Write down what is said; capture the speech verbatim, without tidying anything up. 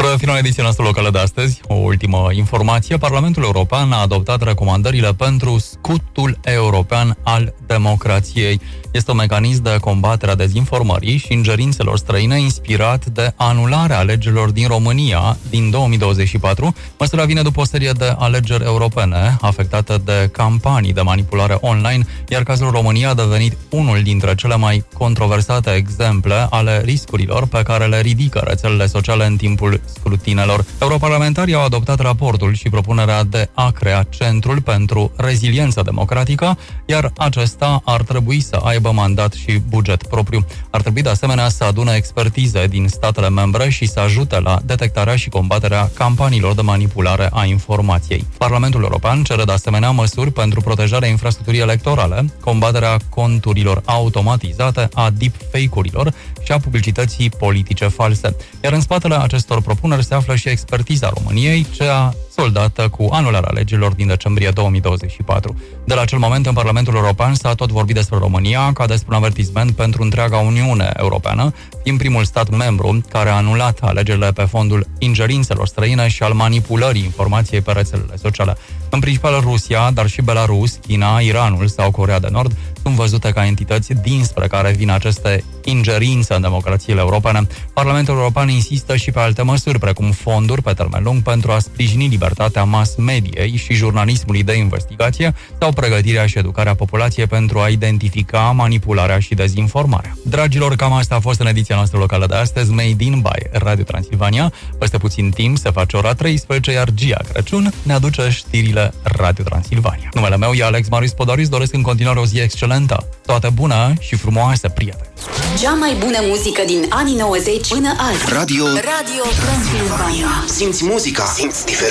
Spre finalul ediției noastre locală de astăzi, o ultimă informație. Parlamentul European a adoptat recomandările pentru scutul european al democrației. Este un mecanism de combatere a dezinformării și ingerințelor străine inspirat de anularea alegerilor din România din două mii douăzeci și patru. Măsura vine după o serie de alegeri europene afectate de campanii de manipulare online, iar cazul România a devenit unul dintre cele mai controversate exemple ale riscurilor pe care le ridică rețelele sociale în timpul scrutinelor. Europarlamentarii au adoptat raportul și propunerea de a crea Centrul pentru Reziliență Democratică, iar acesta ar trebui să aibă mandat și buget propriu. Ar trebui de asemenea să adune expertize din statele membre și să ajute la detectarea și combaterea campaniilor de manipulare a informației. Parlamentul European cere de asemenea măsuri pentru protejarea infrastructurii electorale, combaterea conturilor automatizate, a deepfake-urilor și a publicității politice false. Iar în spatele acestor propuneri se află și expertiza României, cea soldată cu anularea alegerilor din decembrie două mii douăzeci și patru. De la acel moment, în Parlamentul European s-a tot vorbit despre România ca despre un avertisment pentru întreaga Uniune Europeană, din primul stat membru care a anulat alegerile pe fondul ingerințelor străine și al manipulării informației pe rețelele sociale. În principal, Rusia, dar și Belarus, China, Iranul sau Coreea de Nord sunt văzute ca entități dinspre care vin aceste ingerințe în democrațiile europene. Parlamentul European insistă și pe alte măsuri, precum fonduri pe termen lung pentru a sprijini libertatea mass-mediei și jurnalismului de investigație sau pregătirea și educarea populației pentru a identifica manipularea și dezinformarea. Dragilor, cam asta a fost în ediția noastră locală de astăzi, Made in by Radio Transilvania. Peste puțin timp se face ora treisprezece, iar Gia Crăciun ne aduce știrile Radio Transilvania. Numele meu e Alex Marius Podoris, doresc în continuare o zi excelentă. Toate bună și frumoase, prieteni! Cea mai bună muzică din anii nouăzeci până azi. Radio Radio Transilvania. Simți muzica, simți diferența.